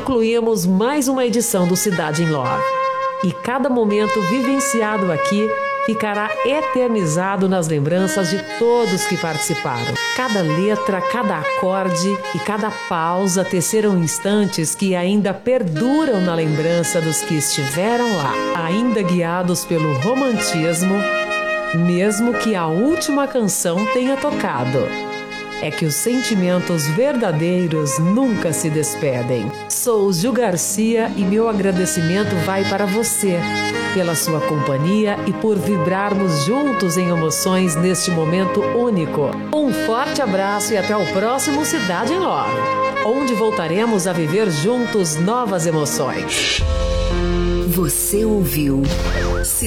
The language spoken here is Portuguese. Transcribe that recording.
concluímos mais uma edição do Cidade em Love. E cada momento vivenciado aqui ficará eternizado nas lembranças de todos que participaram. Cada letra, cada acorde e cada pausa teceram instantes que ainda perduram na lembrança dos que estiveram lá, ainda guiados pelo romantismo, mesmo que a última canção tenha tocado. É que os sentimentos verdadeiros nunca se despedem. Sou Gil Garcia e meu agradecimento vai para você, pela sua companhia e por vibrarmos juntos em emoções neste momento único. Um forte abraço e até o próximo Cidade em Love, onde voltaremos a viver juntos novas emoções. Você ouviu